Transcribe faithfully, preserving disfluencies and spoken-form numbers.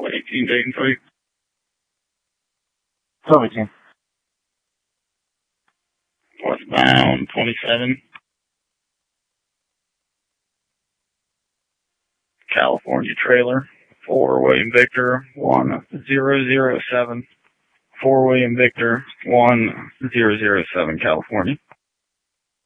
eighteen Dayton Freight. twelve eighteen. Westbound twenty-seven. California trailer. four William Victor, one zero zero seven. four William Victor, one zero zero seven, California.